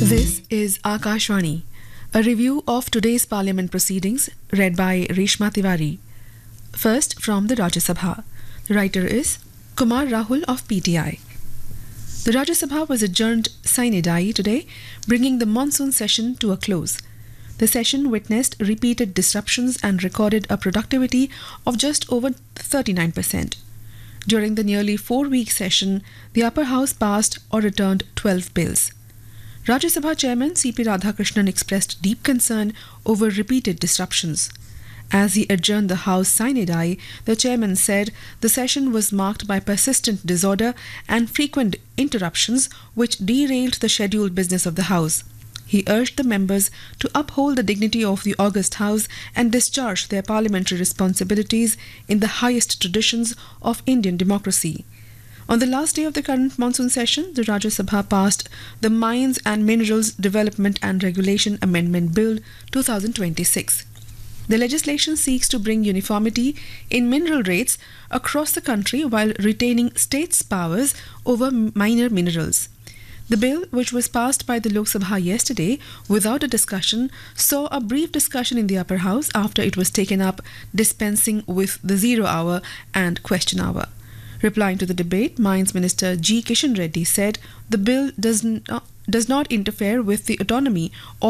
This is Akashvani, a review of today's Parliament proceedings read by Reshma Tiwari. First, from the Rajya Sabha. The writer is Kumar Rahul of PTI. The Rajya Sabha was adjourned sine die today, bringing the monsoon session to a close. The session witnessed repeated disruptions and recorded a productivity of just over 39%. During the nearly 4-week session, the upper house passed or returned 12 bills. Rajya Sabha Chairman C.P. Radhakrishnan expressed deep concern over repeated disruptions. As he adjourned the House sine die, the chairman said the session was marked by persistent disorder and frequent interruptions which derailed the scheduled business of the House. He urged the members to uphold the dignity of the august House and discharge their parliamentary responsibilities in the highest traditions of Indian democracy. On the last day of the current monsoon session, the Rajya Sabha passed the Mines and Minerals Development and Regulation Amendment Bill 2026. The legislation seeks to bring uniformity in mineral rates across the country while retaining states' powers over minor minerals. The bill, which was passed by the Lok Sabha yesterday without a discussion, saw a brief discussion in the upper house after it was taken up, dispensing with the 0 hour and question hour. Replying to the debate, Mines Minister G. Kishan Reddy said the bill does not interfere with the autonomy or